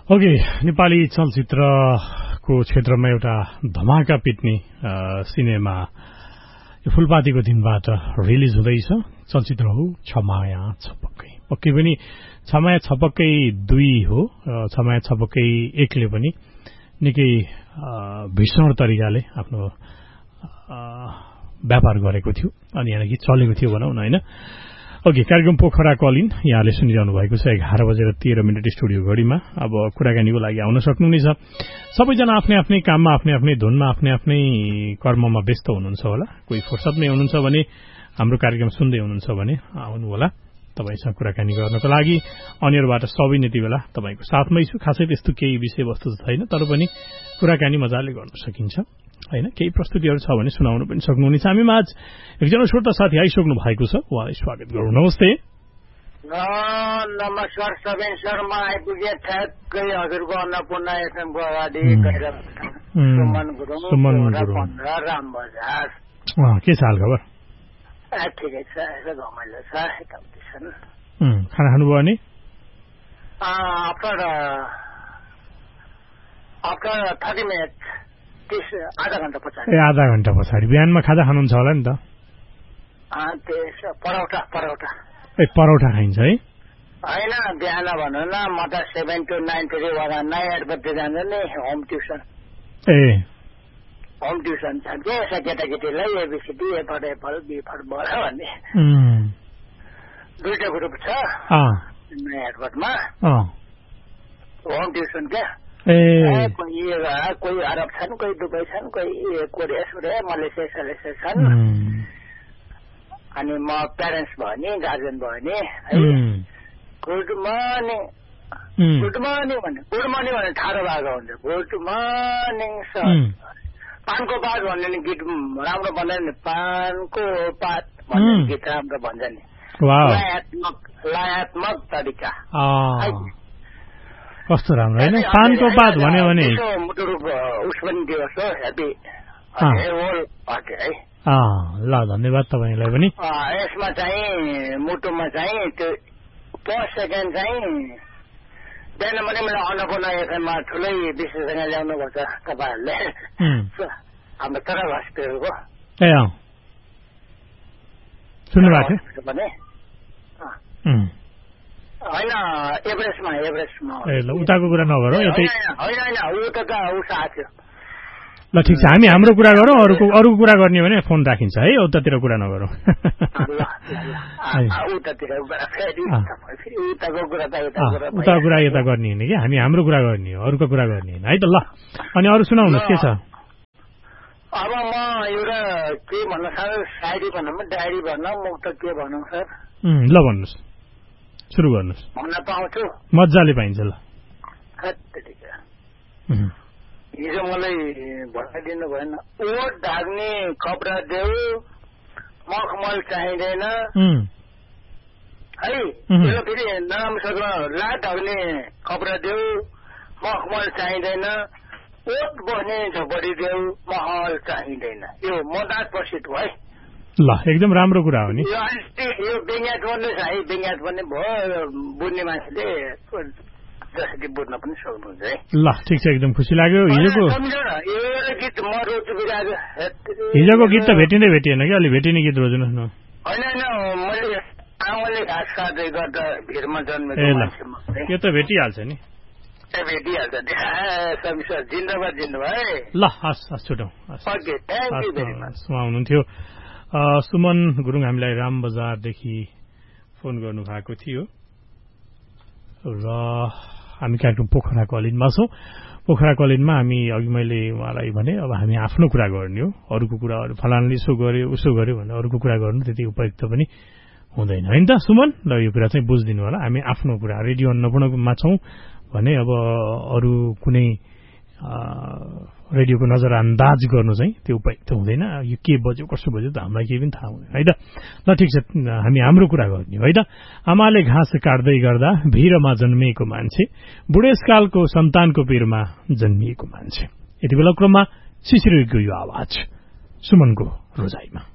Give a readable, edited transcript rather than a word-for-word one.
Okay, Nepali चलचित्रको क्षेत्रमा एउटा धमाका पिट्ने सिनेमा यो फूलपातीको दिनबाट रिलिज हुँदैछ। चलचित्र हो छमाया छपक्कै। पक्कै पनि छमाया छपक्कै 2 हो। छमाया छपक्कै 1 ले पनि निकै भीषण तरिकाले आफ्नो व्यापार गरेको थियो अनि यानि चलेको थियो भनौँ न, हैन। ओके, कार्यक्रम पोखरा कलिन यहाँले सुनिरहनु भएको छ 11:13 स्टुडियो घडीमा। अब कुराकानीको लागि आउन सक्नुहुनेछ। सबैजना आफ्नै आफ्नै काममा, आफ्नै आफ्नै धुनमा, आफ्नै आफ्नै कर्ममा व्यस्त हुनुहुन्छ होला। कोही फुर्सदमै हुनुहुन्छ भने, हाम्रो कार्यक्रम सुन्दै हुनुहुन्छ भने आउनु होला तपाईसँग कुराकानी गर्नको लागि। अनियरबाट सबै नै बेला तपाईको साथमै छु। खासै त्यस्तो केही विषयवस्तु छैन, तर पनि कुराकानी मजाले गर्न सकिन्छ, हैन। केही प्रस्तुतिहरू छ भने सुनाउनु पनि सक्नुहुनेछ। हामीमा आज एकजना श्रोता साथी आइसक्नु भएको छ, उहाँलाई स्वागत गरौँ। नमस्ते। नमस्कार सबिन शर्मा, आइपुगे ठ्याक्कै हजुरको अन्नपूर्ण एफएमको अगाडि सुमन गुरुङ राम बजार। के छ हाल खबर? ठिकै छ, यसो घमाइलो छ, यताउति छन्। खाना खानुभयो अनि? आफ्टर 30 मिनट, आधा घण्टा पछाडि। आधा घण्टा पछाडि। बिहानमा खाजा खानुहुन्छ होला नि त? परौठा। परौठा खाइन्छ है? होइन, बिहान भनौँ न, म त 7 to 9 नयाँ एयरपोर्ट जान्छ नि, होम ट्युसन। होम ट्युसन छ के यसो केटाकेटीलाई एबिसिडी एफर एप्पल बिफर बर भन्ने 2टा ग्रुप छ नयाँ एयरपोर्टमा। होम ट्युसन क्या। कोही अरब छन्, कोही दुबई छन्, कोही कोरिया सुरिया मलेसिया सलेसिया छन्। अनि म प्यारेन्ट्स भयो नि, गार्जेन भयो नि है। गुड मर्निङ भने ठाडो भएको हुन्छ। Good morning sir. पानको पात भन्ने नि गीत राम्रो भन्दैन नि, पानको पात भन्ने गीत राम्रो भन्छ नि। लयात्मक तरिका कस्तो राम्रो होइन। पानको पात भन्यो भने उस पनि दिवस हो, ह्याप्पी है। ल, धन्यवाद तपाईँलाई पनि। यसमा चाहिँ मुटुमा चाहिँ त्यो पर सेकेन्ड चाहिँ बिहान पनि मैले अन्नपूर्ण एफएममा ठुलै विशेषज्ञ ल्याउनुपर्छ तपाईँहरूले, हाम्रो तर हस्पिटलको। सुन्नुभएको थियो भने होइन, एभरेस्टमा। उताको कुरा नगरौँ। होइन, उता त उस आएको थियो। ल ठिक छ, हामी हाम्रो कुरा गरौँ। अरूको कुरा गर्ने भने फोन राखिन्छ है, उतातिर कुरा नगरौँ। उता कुरा यता गर्ने होइन कि, हामी हाम्रो कुरा गर्ने हो, अरूको कुरा गर्ने होइन है त। ल, अनि अरू सुनाउनुहोस्, के छ? अब म एउटा के भन्न सक्छु, शायरी भनौँ, डायरी भनौँ, मुक्त के भनौँ सर? ल भन्नुहोस्, सुरु गर्नुहोस्। भन्न पाउँछु? मजाले पाइन्छ। ल, हिजो मलाई भनिदिनु भएन, ओठ ढाक्ने कपडा देऊ, मखमल चाहिँदैन है। फेरि नराम्रोसँग लात ढाक्ने कपडा देऊ, मखमल चाहिँदैन, ओठ बस्ने झोपडी देऊ, महल चाहिँदैन। यो मदात प्रसिद्ध हो है। ल, एकदम राम्रो कुरा हो नि। यो व्यङ्ग्यात पनि छ है, व्यङ्ग्यात पनि भयो, बुझ्ने मान्छेले जसरी बुझ्न पनि सक्नुहुन्छ है। ल ठिक छ, एकदम खुसी लाग्यो। हिजोको गीत म रोज्छु। हिजोको गीत त भेटिँदै भेटिएन कि, अलि भेटिने गीत रोज्नुहोस् न। होइन, मैले आमाले घाँस काट्दै गर्दा भिरमा जन्मेको मान्छे म। त्यो त भेटिहाल्छ नि, भेटिहाल्छ। जिन्दाबाद है। ल हस्, छुटौँ। Okay, thank you very much. उहाँ हुनुहुन्थ्यो सुमन गुरुङ, हामीलाई राम बजारदेखि फोन गर्नु भएको थियो र हामी कार्यक्रम पोखरा कलिनमा छौँ। पोखरा कलिनमा हामी अघि मैले उहाँलाई भने अब हामी आफ्नो कुरा गर्ने हो, अरूको कुरा फलानाले यसो गर्यो उसो गर्यो भने अरूको कुरा गर्नु त्यति उपयुक्त पनि हुँदैन, होइन त सुमन? ल, यो कुरा चाहिँ बुझिदिनु होला। हामी आफ्नो कुरा रेडियो अन्नपूर्णमा छौँ भने अब अरू कुनै रेडियोको नजरअन्दाज गर्नु चाहिँ त्यो उपयुक्त हुँदैन। यो के बज्यो कसो बज्यो त हामीलाई केही पनि थाहा हुँदैन है त। ल ठिक छ, हामी हाम्रो कुरा गर्ने हो है त। आमाले घाँस काट्दै गर्दा भिरमा जन्मिएको मान्छे, बुढेसकालको सन्तानको पिरमा जन्मिएको मान्छे। यति बेला क्रममा शिशिरको यो आवाज सुमनको रोजाइमा।